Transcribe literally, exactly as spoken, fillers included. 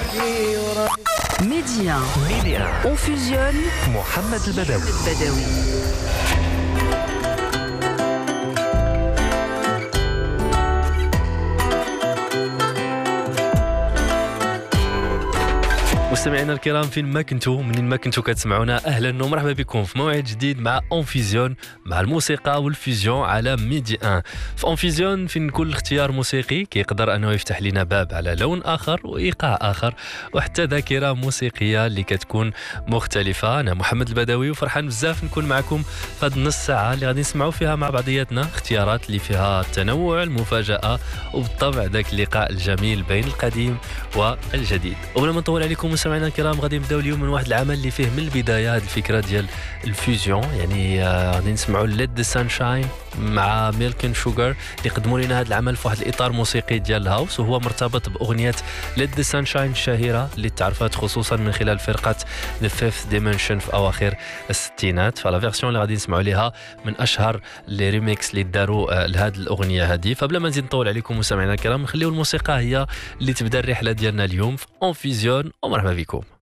ميديا ميديا On fusionne محمد البدوي البدوي. مستمعينا الكرام فين ما كنتوا منين ما كنتوا كتسمعونا اهلا ومرحبا بكم في موعد جديد مع اون فيزيون مع الموسيقى والفيزيون على ميدي واحد. في اون فيزيون فين كل اختيار موسيقي كيقدر انه يفتح لنا باب على لون اخر وايقاع اخر وحتى ذاكره موسيقيه اللي كتكون مختلفه. انا محمد البدوي وفرحان بزاف نكون معكم في هذه النص ساعه اللي غادي نسمعوا فيها مع بعضياتنا اختيارات اللي فيها التنوع المفاجاه وبالطبع ذاك اللقاء الجميل بين القديم والجديد. وبلا ما نطول عليكم مستمعينا الكرام غادي نبداو اليوم من واحد العمل اللي فيه من البدايه هذه الفكره ديال الفيوزيون، يعني غادي نسمعوا ليد ذا سانشاين مع ميلك اند شوغر اللي قدموا لنا هذا العمل في واحد الاطار موسيقي ديال الهاوس وهو مرتبط باغنيه ليد ذا سانشاين الشهيره اللي تعرفت خصوصا من خلال فرقه ذا فيفث ديمنشن في اواخر الستينات. فلا فيرسيون اللي غادي نسمعوا ليها من اشهر لي ريميكس اللي داروا لهذه الاغنيه هذه. فبلا ما نزيد نطول عليكم مستمعينا الكرام نخليو الموسيقى هي اللي تبدا الرحله ديالنا اليوم في اون فيزيون ومرحبا بكم.